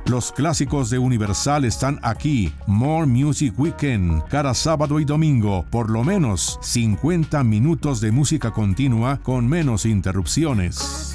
Los clásicos de Universal están aquí. More Music Weekend, cada sábado y domingo, por lo menos 50 minutos de música continua con menos interrupciones.